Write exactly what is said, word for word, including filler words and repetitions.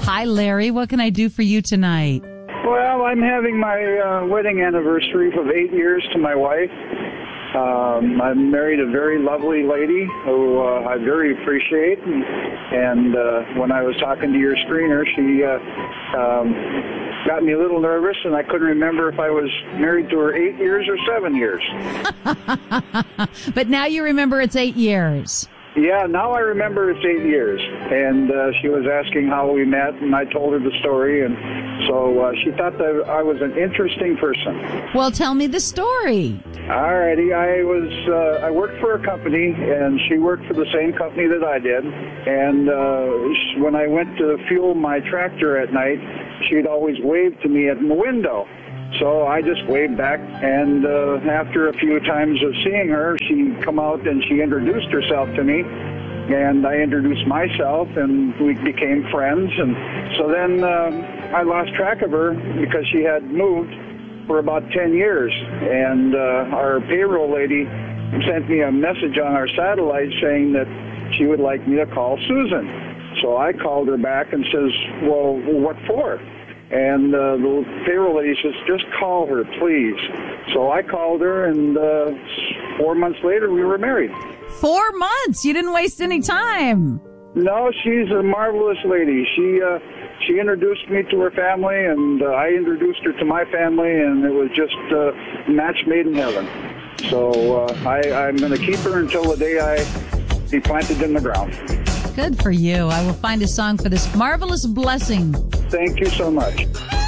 Hi, Larry. What can I do for you tonight? Well, I'm having my uh, wedding anniversary of eight years to my wife. Um, I married a very lovely lady who uh, I very appreciate. And, and uh, when I was talking to your screener, she uh, um, got me a little nervous, and I couldn't remember if I was married to her eight years or seven years. But now you remember it's eight years. Yeah, now I remember it's eight years. And uh, she was asking how we met, and I told her the story. And so uh, she thought that I was an interesting person. Well, tell me the story. All righty. I was, uh, I worked for a company, and she worked for the same company that I did. And uh, when I went to fuel my tractor at night, she'd always wave to me at the window. So I just waved back, and uh, after a few times of seeing her, she come out and she introduced herself to me, and I introduced myself, and we became friends. And so then uh, I lost track of her because she had moved for about ten years, and uh, our payroll lady sent me a message on our satellite saying that she would like me to call Susan. So I called her back and says, well, what for? And uh, the payroll lady says, just call her, please. So I called her, and uh, four months later, we were married. Four months? You didn't waste any time. No, she's a marvelous lady. She uh, she introduced me to her family, and uh, I introduced her to my family, and it was just a uh, match made in heaven. So uh, I, I'm going to keep her until the day I be planted in the ground. Good for you. I will find a song for this marvelous blessing. Thank you so much.